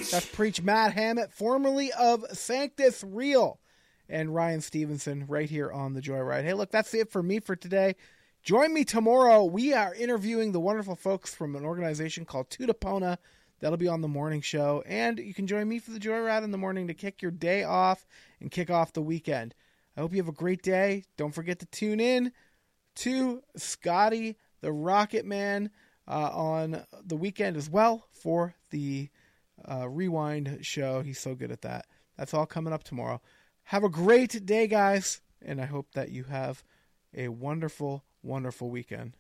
That's Preach Matt Hammett, formerly of Sanctus Real, and Ryan Stevenson right here on the Joyride. Hey, look, that's it for me for today. Join me tomorrow. We are interviewing the wonderful folks from an organization called Tutapona. That'll be on the morning show. And you can join me for the Joyride in the morning to kick your day off and kick off the weekend. I hope you have a great day. Don't forget to tune in to Scotty the Rocket Man on the weekend as well for the Rewind show. He's so good at that. That's all coming up tomorrow. Have a great day, guys. And I hope that you have a wonderful, wonderful weekend.